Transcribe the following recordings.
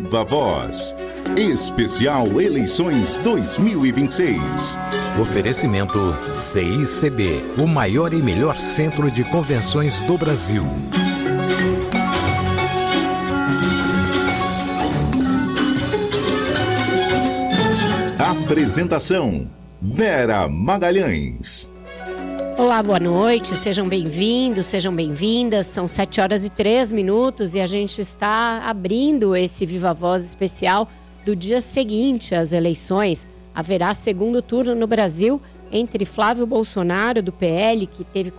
Viva Voz. Especial Eleições 2026. Oferecimento CICB, o maior e melhor centro de convenções do Brasil. Apresentação: Vera Magalhães. Olá, boa noite, sejam bem-vindos, sejam bem-vindas. São 7h03 e a gente está abrindo esse Viva Voz especial do dia seguinte às eleições. Haverá segundo turno no Brasil entre Flávio Bolsonaro, do PL, que teve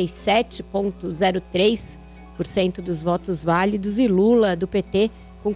47,03% dos votos válidos, e Lula, do PT, com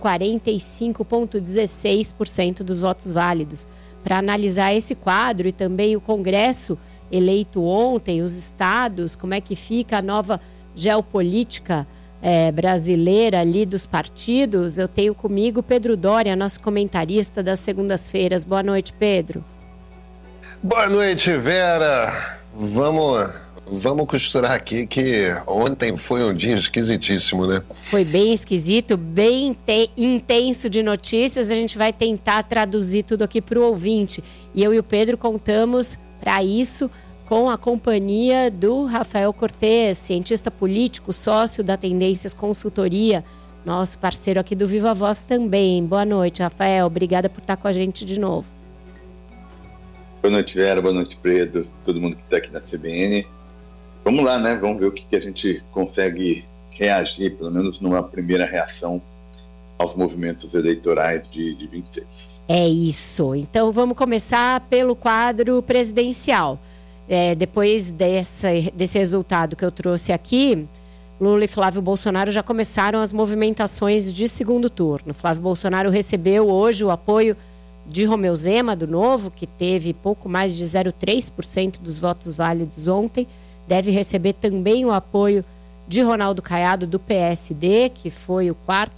45,16% dos votos válidos. Para analisar esse quadro e também o Congresso eleito ontem, os estados, como é que fica a nova geopolítica brasileira ali dos partidos, eu tenho comigo Pedro Doria, nosso comentarista das segundas-feiras. Boa noite, Pedro. Boa noite, Vera. Vamos costurar aqui que ontem foi um dia esquisitíssimo, né? Foi bem esquisito, bem intenso de notícias. A gente vai tentar traduzir tudo aqui para o ouvinte. E eu e o Pedro contamos para isso com a companhia do Rafael Cortez, cientista político, sócio da Tendências Consultoria, nosso parceiro aqui do Viva Voz também. Boa noite, Rafael. Obrigada por estar com a gente de novo. Boa noite, Vera. Boa noite, Pedro. Todo mundo que está aqui na CBN. Vamos lá, né? Vamos ver o que a gente consegue reagir, pelo menos numa primeira reação aos movimentos eleitorais de 26. É isso. Então vamos começar pelo quadro presidencial. Depois desse resultado que eu trouxe aqui, Lula e Flávio Bolsonaro já começaram as movimentações de segundo turno. Flávio Bolsonaro recebeu hoje o apoio de Romeu Zema, do Novo, que teve pouco mais de 0,3% dos votos válidos ontem. Deve receber também o apoio de Ronaldo Caiado, do PSD, que foi o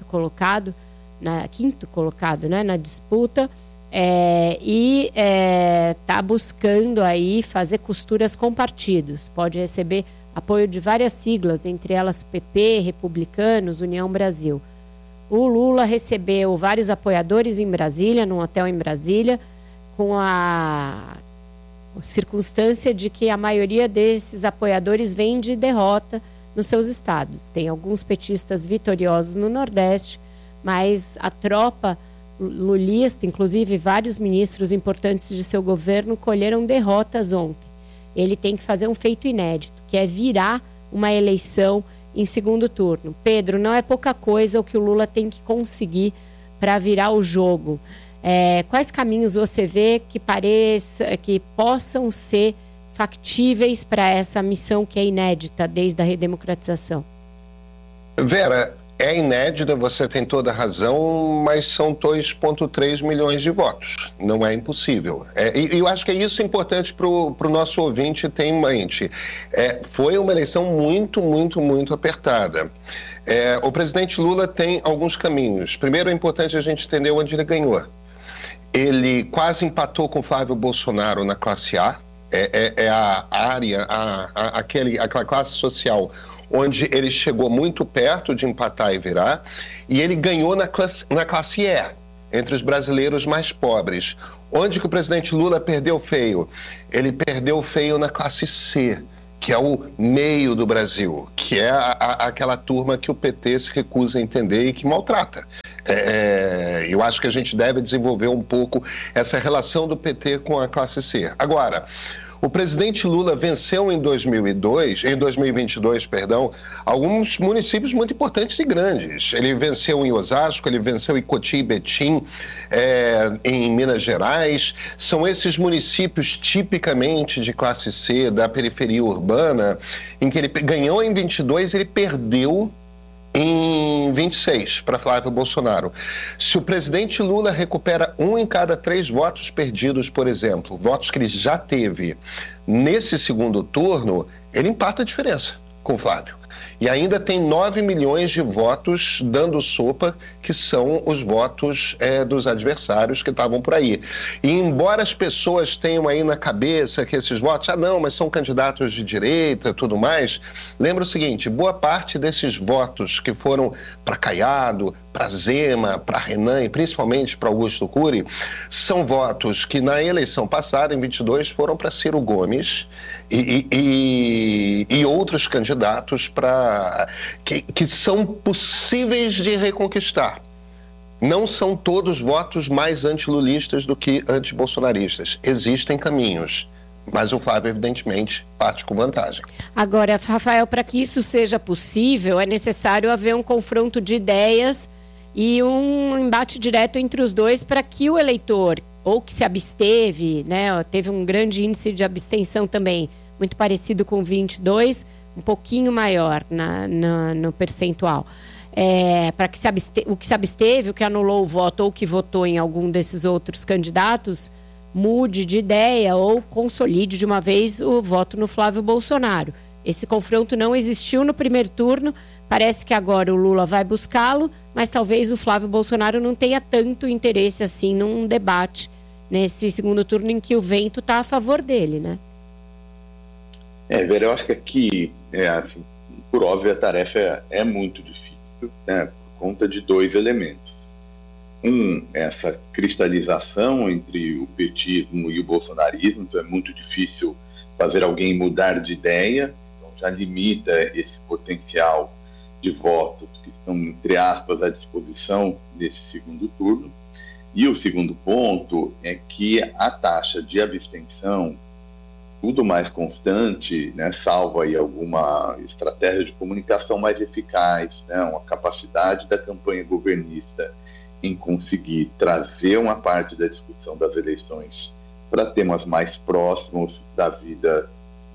quinto colocado, né, na disputa, e está buscando aí fazer costuras com partidos. Pode receber apoio de várias siglas, entre elas PP, Republicanos, União Brasil. O Lula recebeu vários apoiadores em Brasília, num hotel em Brasília, com a circunstância de que a maioria desses apoiadores vem de derrota nos seus estados. Tem alguns petistas vitoriosos no Nordeste, mas a tropa lulista, inclusive vários ministros importantes de seu governo, colheram derrotas ontem. Ele tem que fazer um feito inédito, que é virar uma eleição em segundo turno. Pedro, não é pouca coisa o que o Lula tem que conseguir para virar o jogo. Quais caminhos você vê que possam ser factíveis para essa missão que é inédita desde a redemocratização? Vera, é inédita, você tem toda a razão, mas são 2,3 milhões de votos. Não é impossível. E eu acho que é isso importante para o nosso ouvinte ter em mente. Foi uma eleição muito, muito, muito apertada. O presidente Lula tem alguns caminhos. Primeiro, é importante a gente entender onde ele ganhou. Ele quase empatou com Flávio Bolsonaro na classe A. A área, aquela classe social onde ele chegou muito perto de empatar e virar, e ele ganhou na classe E, entre os brasileiros mais pobres. Onde que o presidente Lula perdeu feio? Ele perdeu feio na classe C, que é o meio do Brasil, que é aquela turma que o PT se recusa a entender e que maltrata. Eu acho que a gente deve desenvolver um pouco essa relação do PT com a classe C. Agora, o presidente Lula venceu em 2022, alguns municípios muito importantes e grandes. Ele venceu em Osasco, ele venceu em Cotia e Betim, em Minas Gerais. São esses municípios tipicamente de classe C, da periferia urbana, em que ele ganhou em 22 e ele perdeu em 26 para Flávio Bolsonaro. Se o presidente Lula recupera 1 em cada 3 votos perdidos, por exemplo, votos que ele já teve nesse segundo turno, ele empata a diferença com o Flávio. E ainda tem 9 milhões de votos dando sopa, que são os votos dos adversários que estavam por aí. E embora as pessoas tenham aí na cabeça que esses votos, não, mas são candidatos de direita e tudo mais, lembra o seguinte, boa parte desses votos que foram para Caiado, para Zema, para Renan e principalmente para Augusto Cury, são votos que na eleição passada, em 22, foram para Ciro Gomes e outros candidatos que são possíveis de reconquistar. Não são todos votos mais antilulistas do que antibolsonaristas. Existem caminhos, mas o Flávio, evidentemente, parte com vantagem. Agora, Rafael, para que isso seja possível, é necessário haver um confronto de ideias e um embate direto entre os dois para que o eleitor, ou que se absteve, né, teve um grande índice de abstenção também, muito parecido com 22, um pouquinho maior no percentual. Para que o que se absteve, o que anulou o voto ou que votou em algum desses outros candidatos, mude de ideia ou consolide de uma vez o voto no Flávio Bolsonaro. Esse confronto não existiu no primeiro turno, parece que agora o Lula vai buscá-lo, mas talvez o Flávio Bolsonaro não tenha tanto interesse assim num debate nesse segundo turno em que o vento está a favor dele, né? Vera, eu acho que aqui, assim, por óbvio, a tarefa é muito difícil, né, por conta de dois elementos. Essa cristalização entre o petismo e o bolsonarismo, então é muito difícil fazer alguém mudar de ideia, então já limita esse potencial de votos que estão, entre aspas, à disposição nesse segundo turno. E o segundo ponto é que a taxa de abstenção, tudo mais constante, né, salvo aí alguma estratégia de comunicação mais eficaz, né, uma capacidade da campanha governista em conseguir trazer uma parte da discussão das eleições para temas mais próximos da vida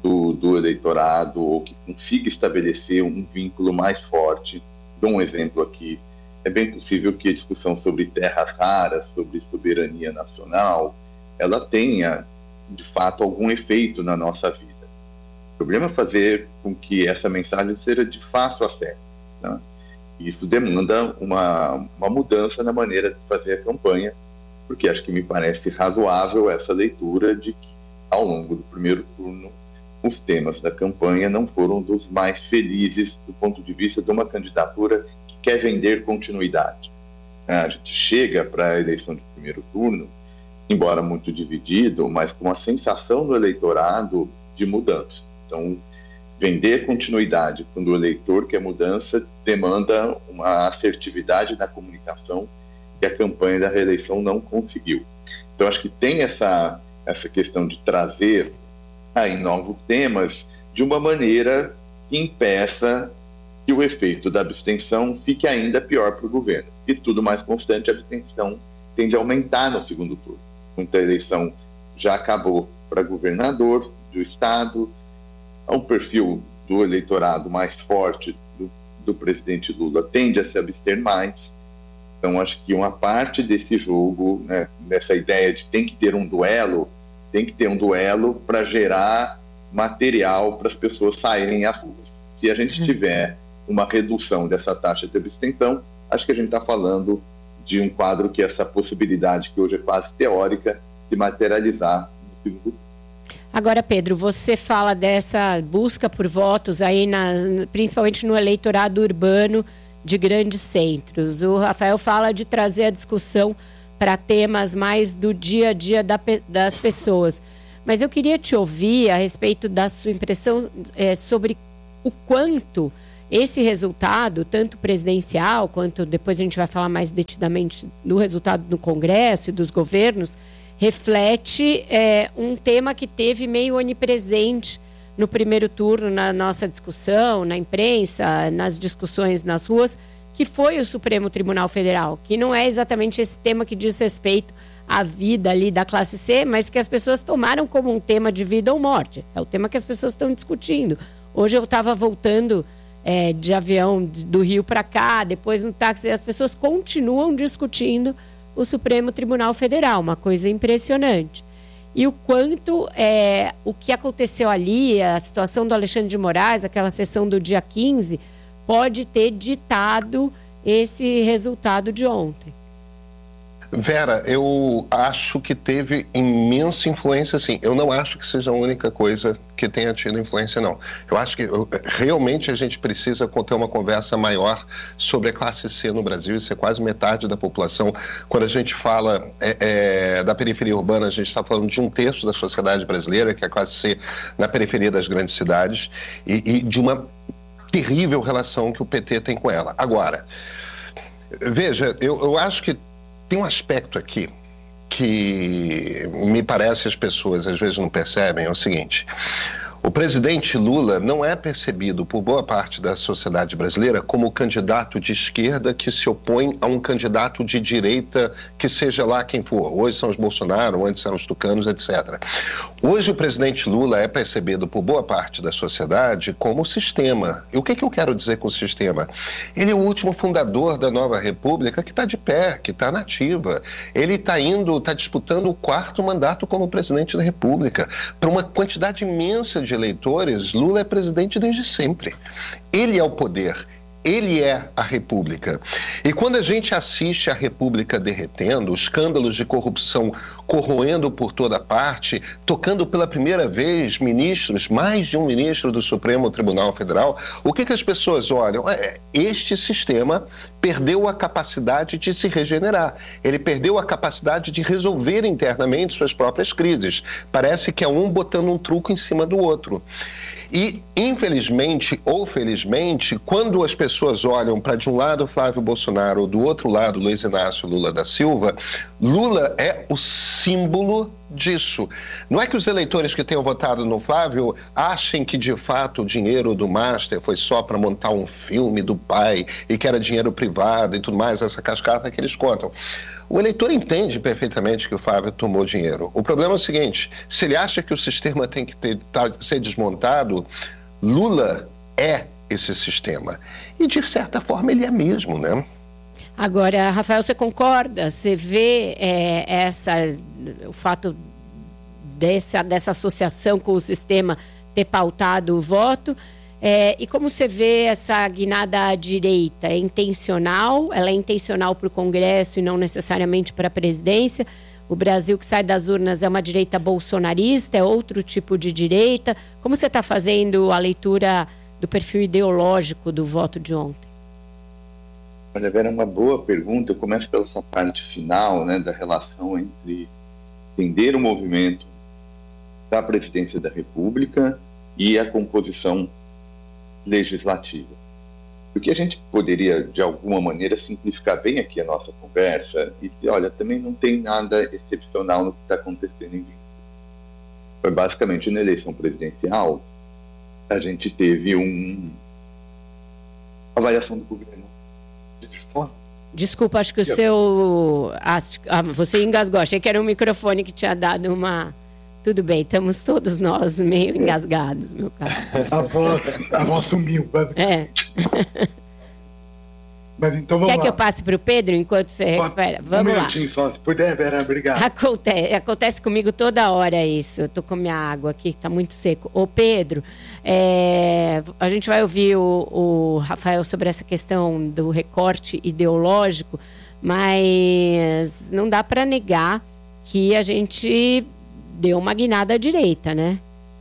do eleitorado, ou que consiga estabelecer um vínculo mais forte. Dou um exemplo aqui. É bem possível que a discussão sobre terras raras, sobre soberania nacional, ela tenha, de fato, algum efeito na nossa vida. O problema é fazer com que essa mensagem seja de fácil acesso, né? Isso demanda uma mudança na maneira de fazer a campanha, porque acho que me parece razoável essa leitura de que, ao longo do primeiro turno, os temas da campanha não foram dos mais felizes do ponto de vista de uma candidatura que quer vender continuidade. A gente chega para a eleição de primeiro turno, embora muito dividido, mas com a sensação do eleitorado de mudança. Então, vender continuidade quando o eleitor quer mudança demanda uma assertividade na comunicação que a campanha da reeleição não conseguiu. Então, acho que tem essa questão de trazer aí novos temas de uma maneira que impeça que o efeito da abstenção fique ainda pior para o governo. E tudo mais constante, a abstenção tende a aumentar no segundo turno. Muita eleição já acabou para governador do estado, o perfil do eleitorado mais forte do presidente Lula tende a se abster mais. Então, acho que uma parte desse jogo, né, nessa ideia de tem que ter um duelo para gerar material para as pessoas saírem às ruas. Se a gente tiver uma redução dessa taxa de abstenção, acho que a gente está falando de um quadro que essa possibilidade, que hoje é quase teórica, de materializar no segundo turno. Agora, Pedro, você fala dessa busca por votos aí, principalmente no eleitorado urbano de grandes centros. O Rafael fala de trazer a discussão para temas mais do dia a dia das pessoas. Mas eu queria te ouvir a respeito da sua impressão sobre o quanto esse resultado, tanto presidencial, quanto depois a gente vai falar mais detidamente do resultado do Congresso e dos governos, reflete um tema que teve meio onipresente no primeiro turno na nossa discussão, na imprensa, nas discussões nas ruas, que foi o Supremo Tribunal Federal, que não é exatamente esse tema que diz respeito à vida ali da classe C, mas que as pessoas tomaram como um tema de vida ou morte. É o tema que as pessoas estão discutindo. Hoje eu estava voltando de avião do Rio para cá, depois no táxi, as pessoas continuam discutindo o Supremo Tribunal Federal, uma coisa impressionante. E o quanto o que aconteceu ali, a situação do Alexandre de Moraes, aquela sessão do dia 15, pode ter ditado esse resultado de ontem. Vera, eu acho que teve imensa influência, sim. Eu não acho que seja a única coisa que tenha tido influência, não. Eu acho que realmente a gente precisa ter uma conversa maior sobre a classe C no Brasil. Isso é quase metade da população. Quando a gente fala da periferia urbana, a gente está falando de 1/3 da sociedade brasileira, que é a classe C na periferia das grandes cidades, e de uma terrível relação que o PT tem com ela. Agora, veja, eu acho que tem um aspecto aqui que me parece as pessoas às vezes não percebem, é o seguinte: o presidente Lula não é percebido por boa parte da sociedade brasileira como candidato de esquerda que se opõe a um candidato de direita, que seja lá quem for. Hoje são os Bolsonaro, antes eram os tucanos, etc. Hoje o presidente Lula é percebido por boa parte da sociedade como sistema. E o que eu quero dizer com o sistema? Ele é o último fundador da nova república que está de pé, que está na ativa. Ele está disputando o 4º mandato como presidente da república. Para uma quantidade imensa de eleitores, Lula é presidente desde sempre. Ele é o poder. Ele é a República. E quando a gente assiste a República derretendo, escândalos de corrupção corroendo por toda parte, tocando pela primeira vez ministros, mais de um ministro do Supremo Tribunal Federal, o que as pessoas olham? Este sistema perdeu a capacidade de se regenerar. Ele perdeu a capacidade de resolver internamente suas próprias crises. Parece que é um botando um truco em cima do outro. E, infelizmente ou felizmente, quando as pessoas olham para de um lado Flávio Bolsonaro ou do outro lado Luiz Inácio Lula da Silva, Lula é o símbolo disso. Não é que os eleitores que tenham votado no Flávio achem que de fato o dinheiro do Master foi só para montar um filme do pai e que era dinheiro privado e tudo mais, essa cascata que eles contam. O eleitor entende perfeitamente que o Flávio tomou dinheiro. O problema é o seguinte: se ele acha que o sistema tem que ser desmontado, Lula é esse sistema. E, de certa forma, ele é mesmo, né? Agora, Rafael, você concorda? Você vê o fato dessa associação com o sistema ter pautado o voto? E como você vê essa guinada à direita? É intencional? Ela é intencional para o Congresso e não necessariamente para a presidência? O Brasil que sai das urnas é uma direita bolsonarista? É outro tipo de direita? Como você está fazendo a leitura do perfil ideológico do voto de ontem? Olha, Vera, é uma boa pergunta. Eu começo pela essa parte final, né, da relação entre entender o movimento da presidência da República e a composição legislativa. Porque a gente poderia, de alguma maneira, simplificar bem aqui a nossa conversa e dizer, olha, também não tem nada excepcional no que está acontecendo em 20. Foi basicamente na eleição presidencial, a gente teve uma avaliação do governo. Desculpa, acho que o seu... você engasgou, achei que era um microfone que tinha dado uma... Tudo bem, estamos todos nós meio engasgados, meu caro. A voz sumiu. Mas então vamos lá. Quer que eu passe para o Pedro enquanto você recupera? Vamos lá. Só, se puder, Vera, obrigado. Acontece comigo toda hora isso. Eu tô com minha água aqui, que tá muito seco. Ô Pedro, a gente vai ouvir o Rafael sobre essa questão do recorte ideológico, mas não dá para negar que a gente deu uma guinada à direita, né?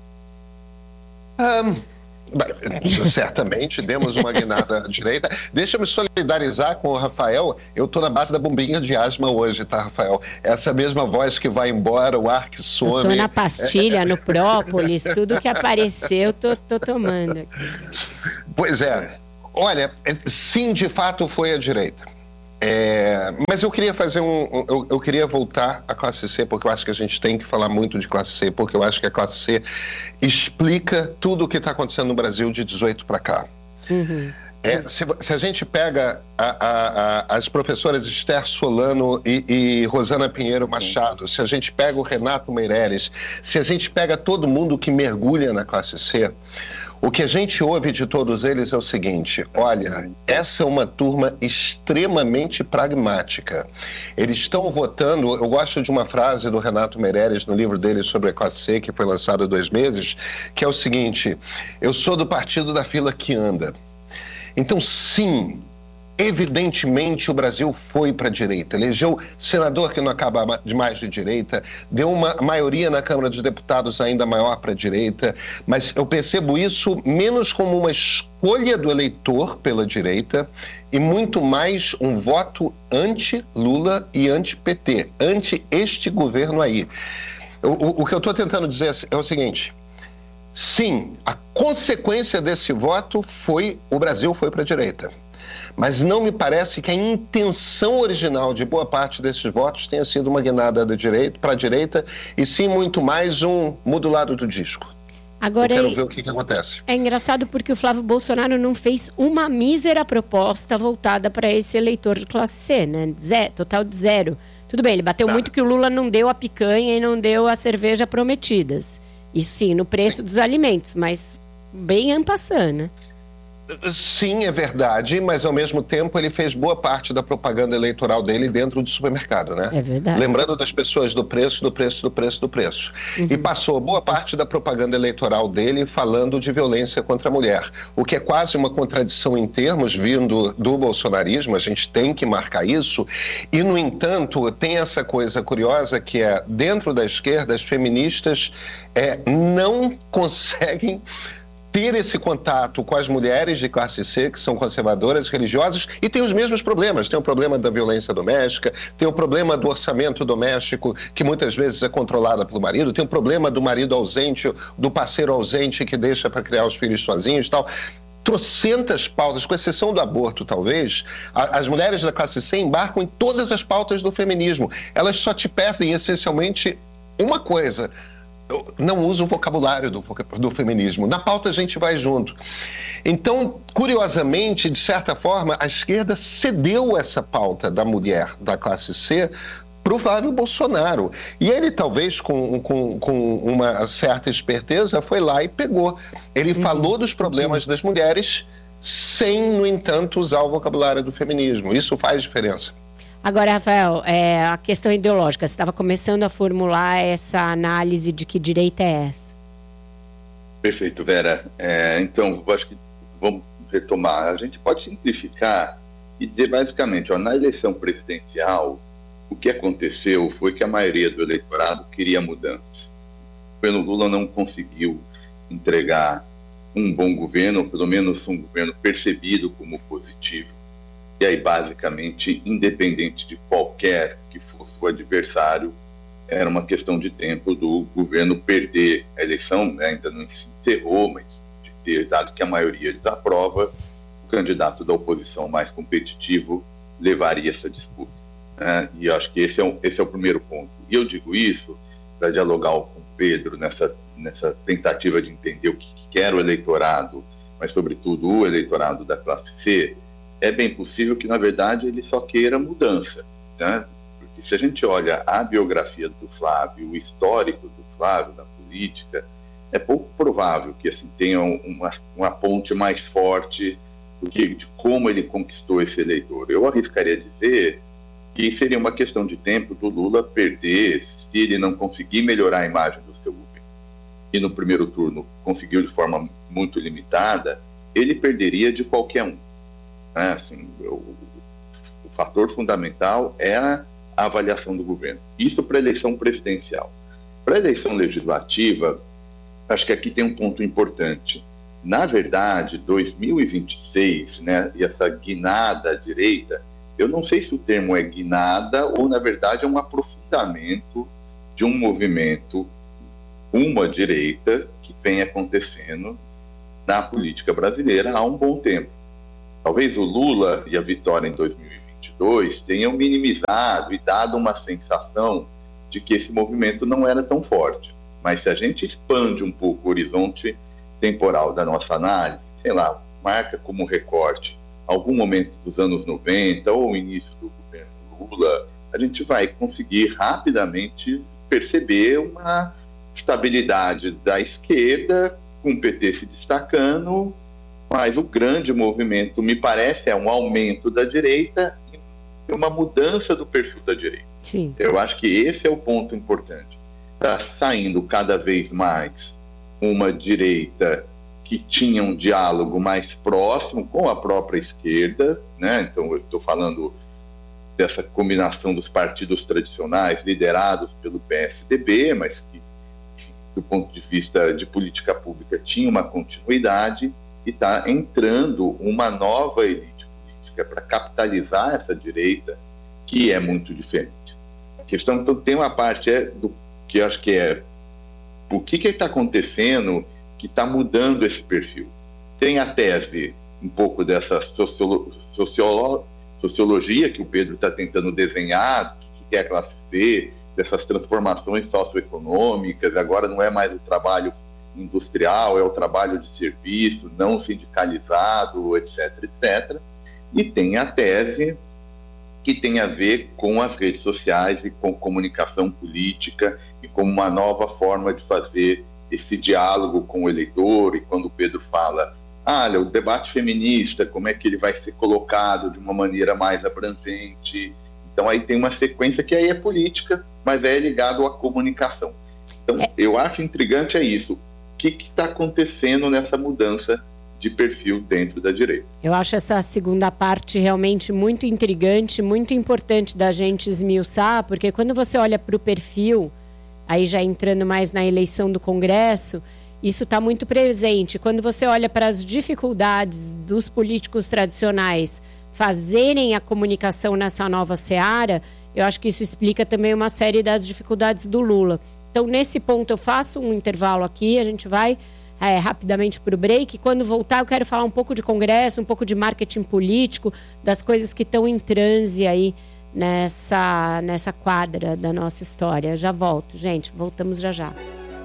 Certamente demos uma guinada à direita. Deixa eu me solidarizar com o Rafael. Eu estou na base da bombinha de asma hoje, tá, Rafael? Essa mesma voz que vai embora, o ar que some. Eu tô na pastilha, no própolis, tudo que apareceu, tô tomando aqui. Pois é. Olha, sim, de fato foi a direita. Mas eu queria fazer eu queria voltar à classe C, porque eu acho que a gente tem que falar muito de classe C, porque eu acho que a classe C explica tudo o que está acontecendo no Brasil de 18 para cá. Uhum. Se a gente pega as professoras Esther Solano e Rosana Pinheiro Machado, se a gente pega o Renato Meireles, se a gente pega todo mundo que mergulha na classe C, o que a gente ouve de todos eles é o seguinte: olha, essa é uma turma extremamente pragmática. Eles estão votando. Eu gosto de uma frase do Renato Meireles no livro dele sobre a classe C, que foi lançado há 2 meses, que é o seguinte: eu sou do partido da fila que anda. Então, sim, evidentemente o Brasil foi para a direita, elegeu senador que não acaba de mais de direita, deu uma maioria na Câmara dos Deputados ainda maior para a direita, mas eu percebo isso menos como uma escolha do eleitor pela direita e muito mais um voto anti-Lula e anti-PT, anti este governo aí. O que eu estou tentando dizer é o seguinte: sim, a consequência desse voto foi o Brasil foi para a direita. Mas não me parece que a intenção original de boa parte desses votos tenha sido uma guinada para a direita, e sim muito mais um muda o lado do disco. Agora, eu quero ver o que acontece. É engraçado porque o Flávio Bolsonaro não fez uma mísera proposta voltada para esse eleitor de classe C, né? Total de zero. Tudo bem, ele bateu muito que o Lula não deu a picanha e não deu a cerveja prometidas. Isso sim, no preço dos alimentos, mas bem en passant, né? Sim, é verdade, mas ao mesmo tempo ele fez boa parte da propaganda eleitoral dele dentro do supermercado, né? É verdade. Lembrando das pessoas do preço. Uhum. E passou boa parte da propaganda eleitoral dele falando de violência contra a mulher, o que é quase uma contradição em termos vindo do bolsonarismo, a gente tem que marcar isso, e no entanto tem essa coisa curiosa que é, dentro da esquerda, as feministas não conseguem ter esse contato com as mulheres de classe C, que são conservadoras, religiosas, e tem os mesmos problemas. Tem o problema da violência doméstica, tem o problema do orçamento doméstico, que muitas vezes é controlado pelo marido, tem o problema do marido ausente, do parceiro ausente que deixa para criar os filhos sozinhos e tal. Trocentas pautas, com exceção do aborto, talvez, as mulheres da classe C embarcam em todas as pautas do feminismo. Elas só te pedem, essencialmente, uma coisa: não usa o vocabulário do feminismo. Na pauta a gente vai junto. Então, curiosamente, de certa forma, a esquerda cedeu essa pauta da mulher da classe C para o Flávio Bolsonaro. E ele, talvez, com uma certa esperteza, foi lá e pegou. Ele falou dos problemas das mulheres sem, no entanto, usar o vocabulário do feminismo. Isso faz diferença. Agora, Rafael, a questão ideológica, você estava começando a formular essa análise de que direita é essa. Perfeito, Vera. Então, eu acho que vamos retomar. A gente pode simplificar e dizer basicamente, na eleição presidencial, o que aconteceu foi que a maioria do eleitorado queria mudanças. O governo Lula não conseguiu entregar um bom governo, ou pelo menos um governo percebido como positivo. E aí, basicamente, independente de qualquer que fosse o adversário, era uma questão de tempo do governo perder a eleição, né? Ainda não se encerrou, mas de ter dado que a maioria desaprova, o candidato da oposição mais competitivo levaria essa disputa, né? E eu acho que esse é o primeiro ponto. E eu digo isso para dialogar com o Pedro nessa tentativa de entender o que quer o eleitorado, mas, sobretudo, o eleitorado da classe C. É bem possível que, na verdade, ele só queira mudança, né? Porque se a gente olha a biografia do Flávio, o histórico do Flávio na política, é pouco provável que assim, tenha uma ponte mais forte de como ele conquistou esse eleitor. Eu arriscaria dizer que seria uma questão de tempo do Lula perder, se ele não conseguir melhorar a imagem do seu governo, e no primeiro turno conseguiu de forma muito limitada, ele perderia de qualquer um. Assim, o fator fundamental é a avaliação do governo. Isso para a eleição presidencial. Para a eleição legislativa, acho que aqui tem um ponto importante. Na verdade, 2026, né, e essa guinada à direita, eu não sei se o termo é guinada ou, na verdade, é um aprofundamento de um movimento, uma direita, que vem acontecendo na política brasileira há um bom tempo. Talvez o Lula e a vitória em 2022 tenham minimizado e dado uma sensação de que esse movimento não era tão forte. Mas se a gente expande um pouco o horizonte temporal da nossa análise, sei lá, marca como recorte algum momento dos anos 90 ou início do governo Lula, a gente vai conseguir rapidamente perceber uma estabilidade da esquerda, com o PT se destacando, mas o grande movimento, me parece, é um aumento da direita e uma mudança do perfil da direita. Sim. Eu acho que esse é o ponto importante. Está saindo cada vez mais uma direita que tinha um diálogo mais próximo com a própria esquerda, né? Então eu estou falando dessa combinação dos partidos tradicionais liderados pelo PSDB, mas que, do ponto de vista de política pública, tinha uma continuidade, e está entrando uma nova elite política para capitalizar essa direita, que é muito diferente. A questão, então, tem uma parte do que eu acho que é o que está acontecendo que está mudando esse perfil. Tem a tese, um pouco dessa sociologia que o Pedro está tentando desenhar, que é a classe C, dessas transformações socioeconômicas, agora não é mais o trabalho industrial, é o trabalho de serviço, não sindicalizado, etc, etc. E tem a tese que tem a ver com as redes sociais e com comunicação política e com uma nova forma de fazer esse diálogo com o eleitor. E quando o Pedro fala, olha, o debate feminista, como é que ele vai ser colocado de uma maneira mais abrangente. Então aí tem uma sequência que aí é política, mas é ligado à comunicação. Então eu acho intrigante isso. O que está acontecendo nessa mudança de perfil dentro da direita? Eu acho essa segunda parte realmente muito intrigante, muito importante da gente esmiuçar, porque quando você olha para o perfil, aí já entrando mais na eleição do Congresso, isso está muito presente. Quando você olha para as dificuldades dos políticos tradicionais fazerem a comunicação nessa nova seara, eu acho que isso explica também uma série das dificuldades do Lula. Então, nesse ponto, eu faço um intervalo aqui, a gente vai rapidamente para o break. Quando voltar, eu quero falar um pouco de Congresso, um pouco de marketing político, das coisas que estão em transe aí nessa quadra da nossa história. Já volto, gente. Voltamos já já.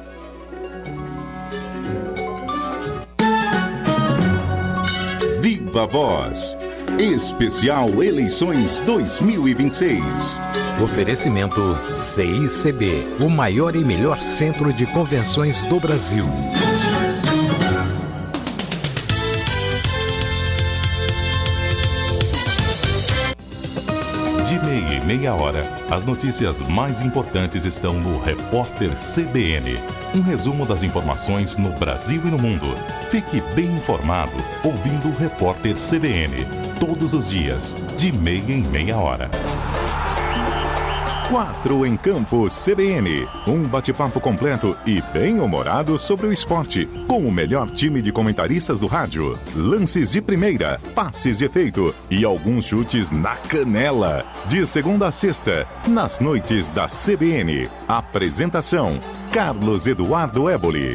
Viva Voz. Especial Eleições 2026. Oferecimento CICB, o maior e melhor centro de convenções do Brasil. De meia em meia hora, as notícias mais importantes estão no Repórter CBN. Um resumo das informações no Brasil e no mundo. Fique bem informado ouvindo o Repórter CBN. Todos os dias, de meia em meia hora. 4 em Campo CBN. Um bate-papo completo e bem-humorado sobre o esporte, com o melhor time de comentaristas do rádio. Lances de primeira, passes de efeito e alguns chutes na canela. De segunda a sexta, nas noites da CBN. Apresentação: Carlos Eduardo Éboli.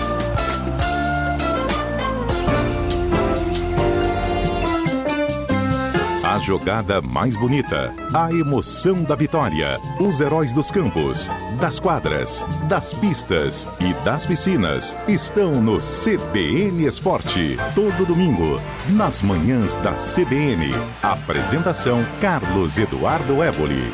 A jogada mais bonita, a emoção da vitória, os heróis dos campos, das quadras, das pistas e das piscinas estão no CBN Esporte. Todo domingo, nas manhãs da CBN. Apresentação: Carlos Eduardo Éboli.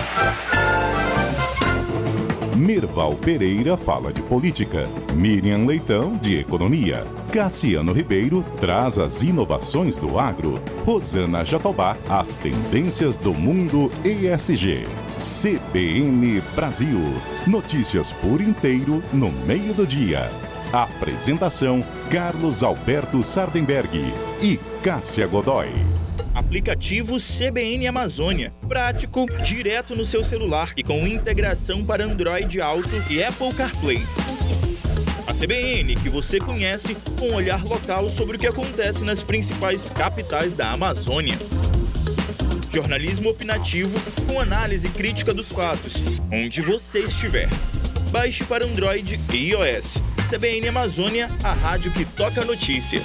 Mirval Pereira fala de política, Miriam Leitão de economia, Cassiano Ribeiro traz as inovações do agro, Rosana Jatobá as tendências do mundo ESG. CBN Brasil, notícias por inteiro no meio do dia. Apresentação: Carlos Alberto Sardenberg e Cássia Godoy. Aplicativo CBN Amazônia. Prático, direto no seu celular e com integração para Android Auto e Apple CarPlay. A CBN que você conhece, com um olhar local sobre o que acontece nas principais capitais da Amazônia. Jornalismo opinativo com análise crítica dos fatos, onde você estiver. Baixe para Android e iOS. CBN Amazônia, a rádio que toca a notícia.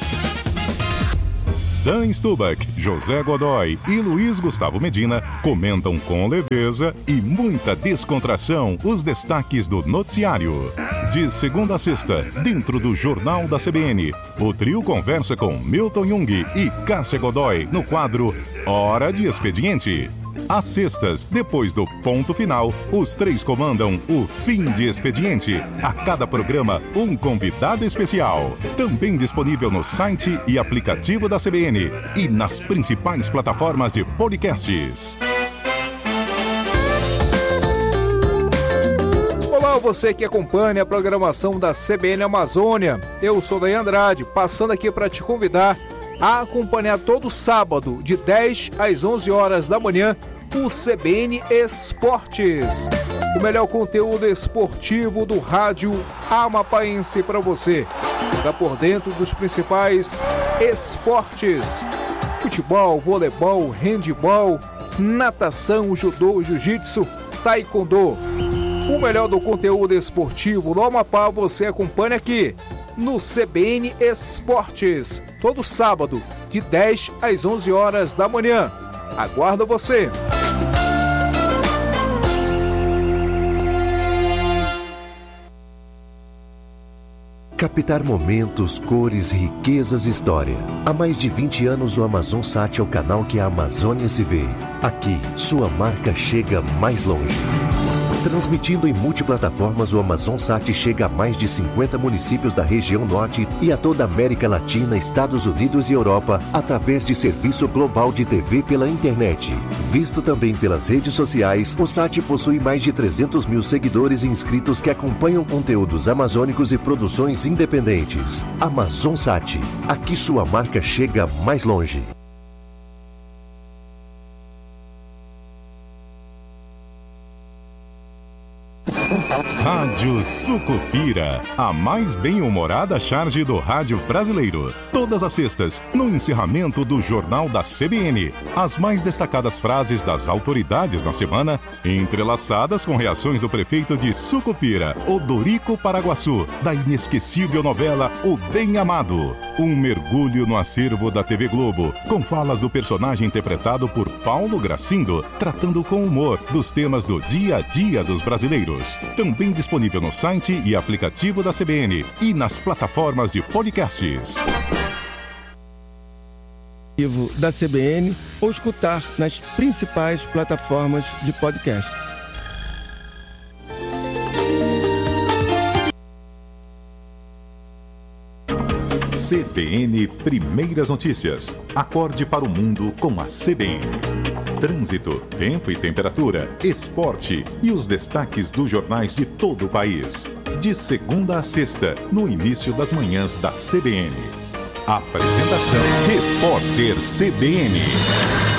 Dan Stubach, José Godoy e Luiz Gustavo Medina comentam com leveza e muita descontração os destaques do noticiário. De segunda a sexta, dentro do Jornal da CBN, o trio conversa com Milton Jung e Cássia Godoy no quadro Hora de Expediente. Às sextas, depois do ponto final, os três comandam o Fim de Expediente. A cada programa, um convidado especial. Também disponível no site e aplicativo da CBN e nas principais plataformas de podcasts. Olá, você que acompanha a programação da CBN Amazônia. Eu sou Daí Andrade, passando aqui para te convidar a acompanhar todo sábado, de 10 às 11 horas da manhã, o CBN Esportes. O melhor conteúdo esportivo do rádio amapaense para você. Fica por dentro dos principais esportes: futebol, voleibol, handebol, natação, judô, jiu-jitsu, taekwondo. O melhor do conteúdo esportivo do Amapá você acompanha aqui no CBN Esportes, todo sábado, de 10 às 11 horas da manhã. Aguardo você! Captar momentos, cores, riquezas e história. Há mais de 20 anos o AmazonSat é o canal que a Amazônia se vê. Aqui, sua marca chega mais longe. Transmitindo em multiplataformas, o AmazonSat chega a mais de 50 municípios da região norte e a toda a América Latina, Estados Unidos e Europa, através de serviço global de TV pela internet. Visto também pelas redes sociais, o SAT possui mais de 300 mil seguidores e inscritos que acompanham conteúdos amazônicos e produções independentes. AmazonSat, aqui sua marca chega mais longe. Rádio Sucupira, a mais bem-humorada charge do rádio brasileiro. Todas as sextas, no encerramento do Jornal da CBN. As mais destacadas frases das autoridades na semana, entrelaçadas com reações do prefeito de Sucupira, Odorico Paraguaçu, da inesquecível novela O Bem Amado. Um mergulho no acervo da TV Globo, com falas do personagem interpretado por Paulo Gracindo, tratando com humor dos temas do dia a dia dos brasileiros. Também disponível no site e aplicativo da CBN e nas plataformas de podcasts. Da CBN ou escutar nas principais plataformas de podcast. CBN Primeiras Notícias. Acorde para o mundo com a CBN. Trânsito, tempo e temperatura, esporte e os destaques dos jornais de todo o país. De segunda a sexta, no início das manhãs da CBN. Apresentação Repórter CBN.